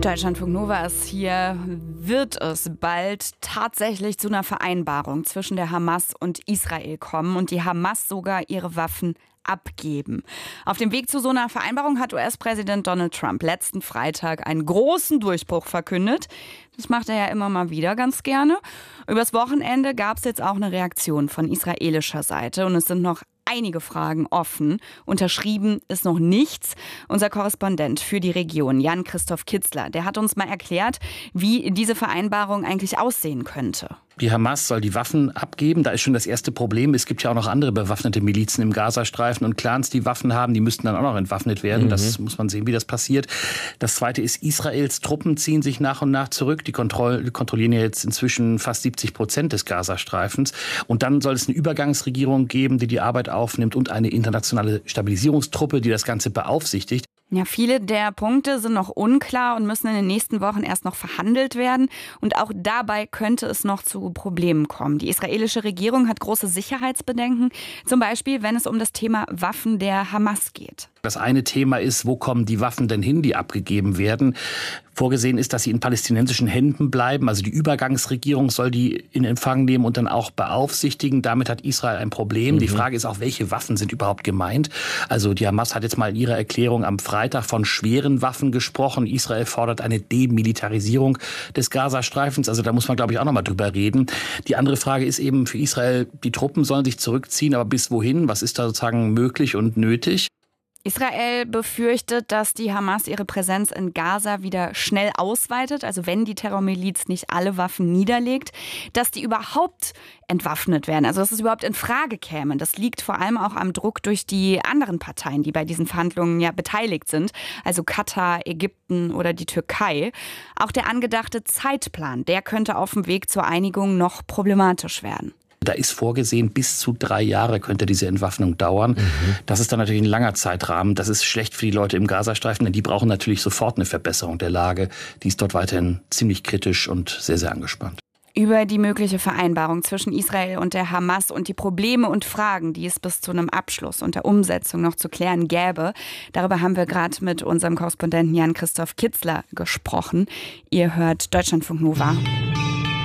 Deutschlandfunk Nova ist hier. Wird es bald tatsächlich zu einer Vereinbarung zwischen der Hamas und Israel kommen und die Hamas sogar ihre Waffen abgeben? Auf dem Weg zu so einer Vereinbarung hat US-Präsident Donald Trump letzten Freitag einen großen Durchbruch verkündet. Das macht er ja immer mal wieder ganz gerne. Übers Wochenende gab es jetzt auch eine Reaktion von israelischer Seite und es sind noch einige Fragen offen. Unterschrieben ist noch nichts. Unser Korrespondent für die Region, Jan-Christoph Kitzler, der hat uns mal erklärt, wie diese Vereinbarung eigentlich aussehen könnte. Die Hamas soll die Waffen abgeben. Da ist schon das erste Problem. Es gibt ja auch noch andere bewaffnete Milizen im Gazastreifen und Clans, die Waffen haben. Die müssten dann auch noch entwaffnet werden. Das muss man sehen, wie das passiert. Das Zweite ist, Israels Truppen ziehen sich nach und nach zurück. Die kontrollieren ja jetzt inzwischen fast 70% des Gazastreifens. Und dann soll es eine Übergangsregierung geben, die die Arbeit aufnimmt und eine internationale Stabilisierungstruppe, die das Ganze beaufsichtigt. Ja, viele der Punkte sind noch unklar und müssen in den nächsten Wochen erst noch verhandelt werden. Und auch dabei könnte es noch zu Problemen kommen. Die israelische Regierung hat große Sicherheitsbedenken, zum Beispiel, wenn es um das Thema Waffen der Hamas geht. Das eine Thema ist, wo kommen die Waffen denn hin, die abgegeben werden? Vorgesehen ist, dass sie in palästinensischen Händen bleiben. Also die Übergangsregierung soll die in Empfang nehmen und dann auch beaufsichtigen. Damit hat Israel ein Problem. Die Frage ist auch, welche Waffen sind überhaupt gemeint? Also die Hamas hat jetzt mal in ihrer Erklärung am Freitag von schweren Waffen gesprochen. Israel fordert eine Demilitarisierung des Gazastreifens. Also da muss man, glaube ich, auch noch mal drüber reden. Die andere Frage ist eben für Israel, die Truppen sollen sich zurückziehen, aber bis wohin? Was ist da sozusagen möglich und nötig? Israel befürchtet, dass die Hamas ihre Präsenz in Gaza wieder schnell ausweitet, also wenn die Terrormiliz nicht alle Waffen niederlegt, dass die überhaupt entwaffnet werden, also dass es überhaupt in Frage käme. Das liegt vor allem auch am Druck durch die anderen Parteien, die bei diesen Verhandlungen ja beteiligt sind, also Katar, Ägypten oder die Türkei. Auch der angedachte Zeitplan, der könnte auf dem Weg zur Einigung noch problematisch werden. Da ist vorgesehen, bis zu 3 Jahre könnte diese Entwaffnung dauern. Das ist dann natürlich ein langer Zeitrahmen. Das ist schlecht für die Leute im Gazastreifen, denn die brauchen natürlich sofort eine Verbesserung der Lage. Die ist dort weiterhin ziemlich kritisch und sehr, sehr angespannt. Über die mögliche Vereinbarung zwischen Israel und der Hamas und die Probleme und Fragen, die es bis zu einem Abschluss und der Umsetzung noch zu klären gäbe. Darüber haben wir gerade mit unserem Korrespondenten Jan-Christoph Kitzler gesprochen. Ihr hört Deutschlandfunk Nova.